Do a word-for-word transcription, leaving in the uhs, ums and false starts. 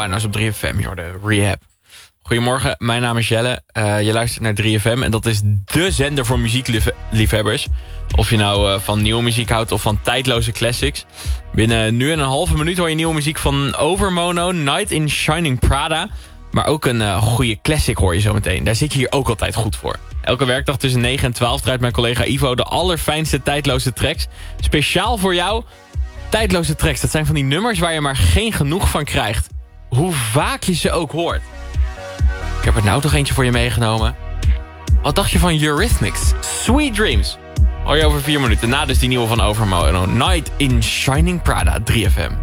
Winehouse op drie F M, joh, de Rehab. Goedemorgen, mijn naam is Jelle. Uh, je luistert naar drie F M en dat is dé zender voor muziekliefhebbers. Of je nou uh, van nieuwe muziek houdt of van tijdloze classics. Binnen nu en een halve minuut hoor je nieuwe muziek van Overmono, Night in Shining Prada. Maar ook een uh, goede classic hoor je zo meteen. Daar zit je hier ook altijd goed voor. Elke werkdag tussen negen en twaalf draait mijn collega Ivo de allerfijnste tijdloze tracks. Speciaal voor jou, tijdloze tracks. Dat zijn van die nummers waar je maar geen genoeg van krijgt. Hoe vaak je ze ook hoort. Ik heb er nou toch eentje voor je meegenomen. Wat dacht je van Eurythmics? Sweet Dreams. Hoor je over vier minuten. Na dus die nieuwe van Overmono. Night in Shining Prada, drie F M.